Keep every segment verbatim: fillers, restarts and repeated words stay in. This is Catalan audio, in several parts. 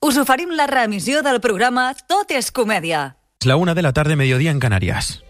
Us oferim la reemissió del programa Tot és Comèdia. La una de la tarde, mediodía en Canarias.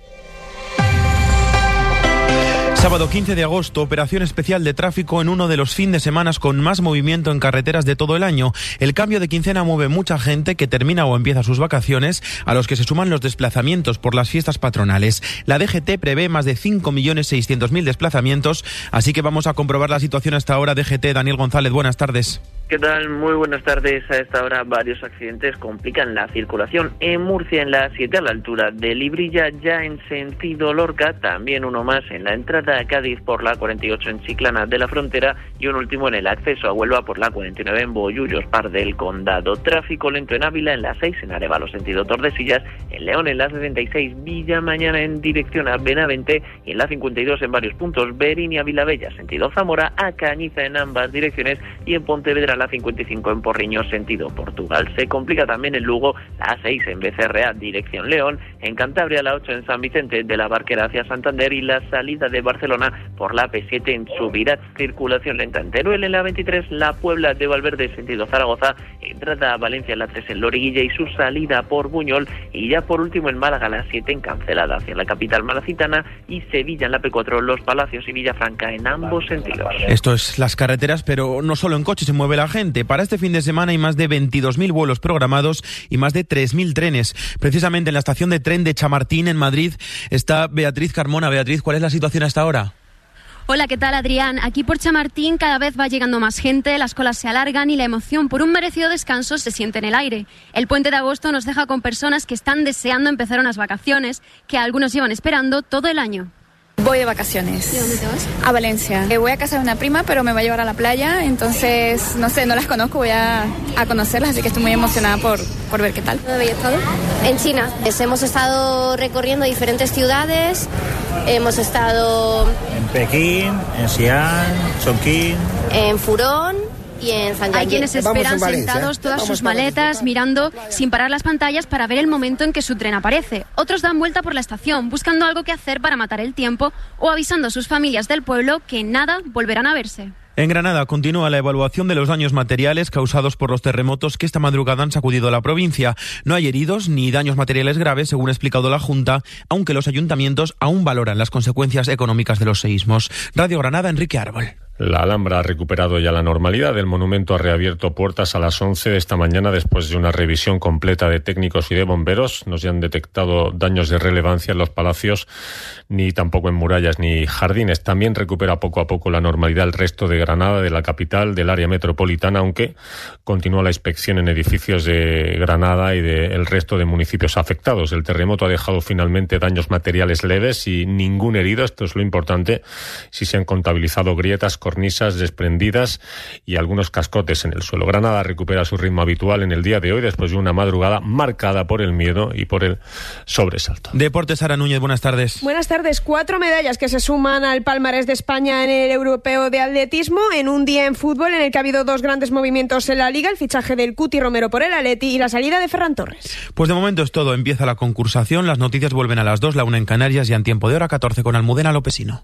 Sábado quince de agosto, operación especial de tráfico en uno de los fines de semana con más movimiento en carreteras de todo el año. El cambio de quincena mueve mucha gente que termina o empieza sus vacaciones, a los que se suman los desplazamientos por las fiestas patronales. La D G T prevé más de cinco millones seiscientos mil desplazamientos, así que vamos a comprobar la situación hasta ahora. D G T, Daniel González, buenas tardes. ¿Qué tal? Muy buenas tardes. A esta hora varios accidentes complican la circulación. En Murcia, en la siete, a la altura de Librilla, ya en sentido Lorca. También uno más en la entrada a Cádiz por la cuarenta y ocho en Chiclana de la Frontera. Y un último en el acceso a Huelva por la cuarenta y nueve en Bollullos, Par del Condado. Tráfico lento en Ávila, en la seis en Arévalo, sentido Tordesillas. En León, en la setenta y seis, Villa Mañana en dirección a Benavente. Y en la cincuenta y dos en varios puntos, Berín y Avilabella, sentido Zamora, a Cañiza en ambas direcciones. Y en Pontevedra, la cincuenta y cinco en Porriño, sentido Portugal. Se complica también en Lugo, la seis en Becerrea, dirección León. En Cantabria, la ocho en San Vicente de la Barquera hacia Santander. Y la salida de Barcelona por la P siete en Subirats, circulación lenta en Teruel. En la veintitrés, la Puebla de Valverde, sentido Zaragoza. Entrada a Valencia, la tres en Loriguilla y su salida por Buñol. Y ya por último en Málaga, la siete en Cancelada hacia la capital malacitana. Y Sevilla en la P cuatro, Los Palacios y Villafranca en ambos sentidos. Esto es las carreteras, pero no solo en coche se mueve la gente. Para este fin de semana hay más de veintidós mil vuelos programados y más de tres mil trenes. Precisamente en la estación de tren de Chamartín, en Madrid, está Beatriz Carmona. Beatriz, ¿cuál es la situación hasta ahora? Hola, ¿qué tal, Adrián? Aquí por Chamartín cada vez va llegando más gente, las colas se alargan y la emoción por un merecido descanso se siente en el aire. El puente de agosto nos deja con personas que están deseando empezar unas vacaciones, que algunos llevan esperando todo el año. Voy de vacaciones. ¿Y a dónde te vas? A Valencia. Eh, voy a casa de una prima, pero me va a llevar a la playa, entonces, no sé, no las conozco, voy a, a conocerlas, así que estoy muy emocionada por, por ver qué tal. ¿Dónde habéis estado? En China. Hemos estado recorriendo diferentes ciudades, hemos estado... En Pekín, en Xi'an, Chongqing... En Furón... Y en Hay quienes esperan sentados todas sus maletas, mirando sin parar las pantallas para ver el momento en que su tren aparece. Otros dan vuelta por la estación, buscando algo que hacer para matar el tiempo o avisando a sus familias del pueblo que en nada volverán a verse. En Granada continúa la evaluación de los daños materiales causados por los terremotos que esta madrugada han sacudido la provincia. No hay heridos ni daños materiales graves, según ha explicado la Junta, aunque los ayuntamientos aún valoran las consecuencias económicas de los seísmos. Radio Granada, Enrique Árbol. La Alhambra ha recuperado ya la normalidad. El monumento ha reabierto puertas a las once de esta mañana después de una revisión completa de técnicos y de bomberos. No se han detectado daños de relevancia en los palacios, ni tampoco en murallas ni jardines. También recupera poco a poco la normalidad el resto de Granada, de la capital, del área metropolitana, aunque continúa la inspección en edificios de Granada y del resto de municipios afectados. El terremoto ha dejado finalmente daños materiales leves y ningún herido. Esto es lo importante. Si se han contabilizado grietas, cornisas desprendidas y algunos cascotes en el suelo. Granada recupera su ritmo habitual en el día de hoy después de una madrugada marcada por el miedo y por el sobresalto. Deportes, Sara Núñez, buenas tardes. Buenas tardes. Cuatro medallas que se suman al palmarés de España en el Europeo de Atletismo en un día en fútbol en el que ha habido dos grandes movimientos en la Liga, el fichaje del Cuti Romero por el Atleti y la salida de Ferran Torres. Pues de momento es todo. Empieza la concursación. Las noticias vuelven a las dos, la una en Canarias y en tiempo de hora catorce con Almudena Lopesino.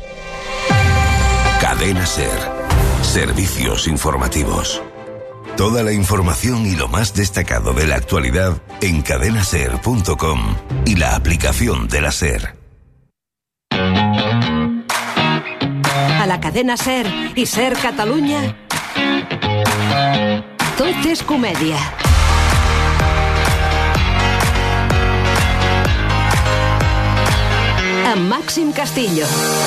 Cadena SER. Servicios informativos. Toda la información y lo más destacado de la actualidad en cadena ser punto com y la aplicación de la SER. A la cadena SER i SER Catalunya, tot és comèdia. Amb Màxim Castillo.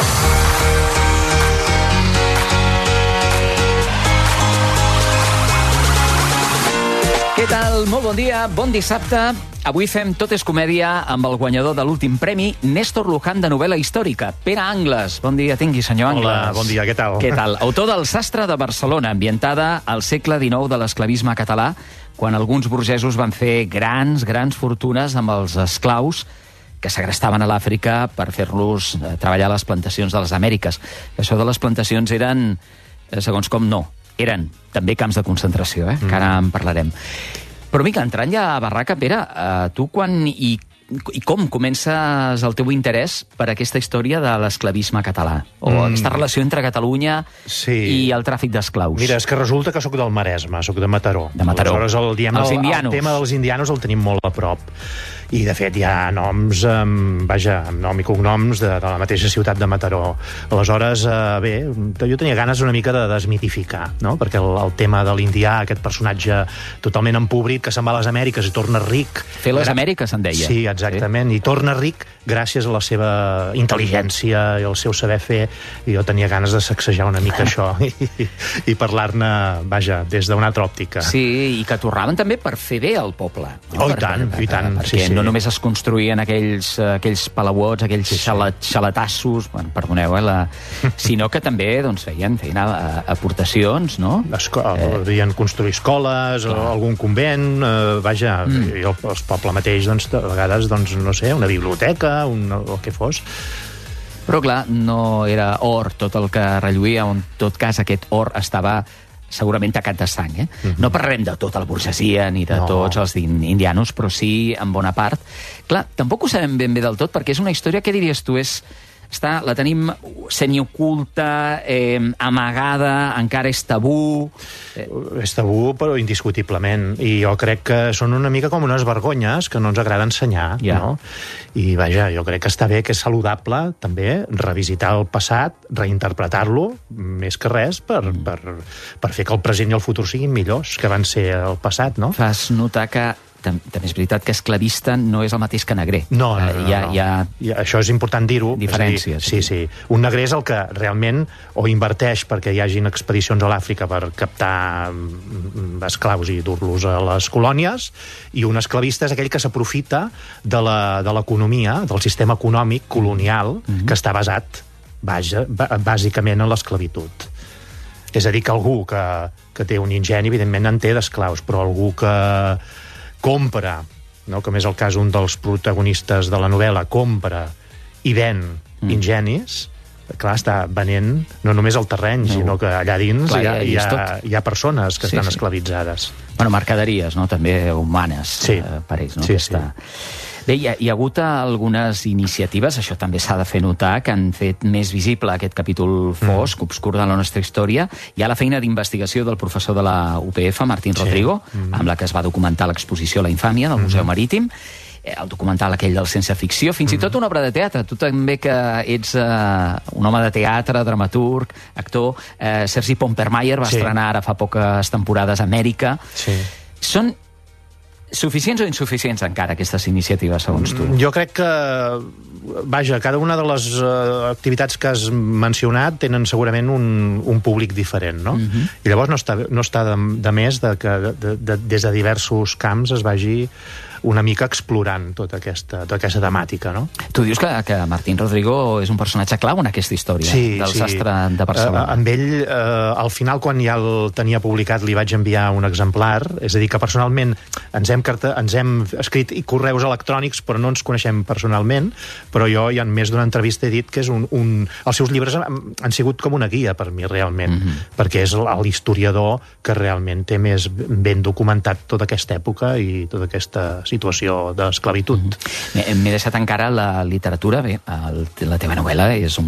Què tal? Molt bon dia, bon dissabte. Avui fem Tot és comèdia amb el guanyador de l'últim premi, Néstor Luján, de novel·la històrica, Pere Angles. Bon dia, tingui, senyor Angles. Hola, bon dia, què tal? Què tal? Autor del Sastre de Barcelona, ambientada al segle dinou de l'esclavisme català, quan alguns burgesos van fer grans, grans fortunes amb els esclaus que segrestaven a l'Àfrica per fer-los treballar a les plantacions de les Amèriques. Això de les plantacions eren, segons com no, eren també camps de concentració, eh? Mm. que ara en parlarem. Però mica, entrant ja a barraca, Pere, eh, tu quan hi i com comences el teu interès per aquesta història de l'esclavisme català? O mm. aquesta relació entre Catalunya sí. i el tràfic d'esclaus? Mira, és que resulta que sóc del Maresme, sóc de Mataró. De Mataró. Aleshores, el, diem, els el, indianos. El tema dels indianos el tenim molt a prop. I, de fet, hi ha noms, um, vaja, nom i cognoms de, de la mateixa ciutat de Mataró. Aleshores, uh, bé, jo tenia ganes una mica de desmitificar, no? Perquè el, el tema de l'indià, aquest personatge totalment empobrit que se'n va a les Amèriques i torna ric... Fer les Amèriques, se'n deia. Sí, exactament, sí. I torna ric gràcies a la seva intel·ligència i al seu saber fer, i jo tenia ganes de sacsejar una mica això i, i parlar-ne, vaja, des d'una altra òptica. Sí, i que tornaven també per fer bé al poble. No? Oh, i tant, per, per, i tant. Perquè sí, sí. no només es construïen aquells, aquells palauots, aquells sí, sí. Xalat, xalatassos, bueno, perdoneu, eh, la... sinó que també doncs, feien, feien aportacions, no? Esco eh... Havien construir escoles, clar. Algun convent, eh, vaja, mm. i el, el poble mateix, doncs, a vegades, doncs, no sé, una biblioteca, un, el que fos. Però, clar, no era or tot el que relluïa, en tot cas aquest or estava segurament tacat de sang, eh? Mm-hmm. No parlarem de tota la burgesia ni de no. tots els indianos, però sí en bona part. Clar, tampoc ho sabem ben bé del tot, perquè és una història, què diries tu, és... Està, la tenim semioculta, eh, amagada, encara és tabú... Eh. És tabú, però indiscutiblement. I jo crec que són una mica com unes vergonyes que no ens agrada ensenyar, yeah. no? I, vaja, jo crec que està bé, que és saludable, també, revisitar el passat, reinterpretar-lo, més que res, per, mm. per, per fer que el present i el futur siguin millors que van ser el passat, no? Fas notar que també és veritat que esclavista no és el mateix que negrer. No, no, no. Hi ha, no. hi ha... I això és important dir-ho. Diferències. Dir, sí, sí. Un negrer és el que realment o inverteix perquè hi hagin expedicions a l'Àfrica per captar esclaus i dur-los a les colònies, i un esclavista és aquell que s'aprofita de l'economia, del sistema econòmic colonial, mm-hmm. que està basat vaja, bàsicament en l'esclavitud. És a dir, que algú que, que té un ingeni, evidentment en té d'esclaus, però algú que compra, no? Com és el cas un dels protagonistes de la novel·la, compra i ven mm. ingenis, clar, està venent no només el terreny, no. sinó que allà dins clar, hi, ha, hi, ha, hi ha persones que sí, estan sí. esclavitzades. Bueno, mercaderies, no? També humanes, sí. eh, per ells, no? Sí, Aquesta... sí. Bé, hi ha, hi ha hagut algunes iniciatives, això també s'ha de fer notar, que han fet més visible aquest capítol fosc, mm. obscur de la nostra història. Hi ha la feina d'investigació del professor de la U P F, Martín sí. Rodrigo, mm. amb la que es va documentar l'exposició La Infàmia del Museu mm. Marítim, el documental aquell del Sense Ficció, fins mm. i tot una obra de teatre. Tu també, que ets uh, un home de teatre, dramaturg, actor, uh, Sergi Pompermayer va sí. estrenar ara fa poques temporades a Amèrica. Sí. Són suficients o insuficients encara aquestes iniciatives, segons tu? Jo crec que, vaja, cada una de les uh, activitats que has mencionat tenen segurament un, un públic diferent, no? Mm-hmm. I llavors no està, no està de, de més de que de, de, des de diversos camps es vagi una mica explorant tota aquesta, tota aquesta temàtica, no? Tu dius que, que Martín Rodrigo és un personatge clau en aquesta història sí, del sí. sastre de Barcelona. Uh, amb ell, uh, al final, quan ja el tenia publicat, li vaig enviar un exemplar, és a dir, que personalment ens hem, carta, ens hem escrit i correus electrònics, però no ens coneixem personalment, però jo ja en més d'una entrevista he dit que és un, un... els seus llibres han, han sigut com una guia per mi, realment, mm-hmm. perquè és l'historiador que realment té més ben documentat tota aquesta època i tota aquesta situació d'esclavitud. Mm-hmm. M'he deixat encara la literatura. Bé, el, la teva novel·la és un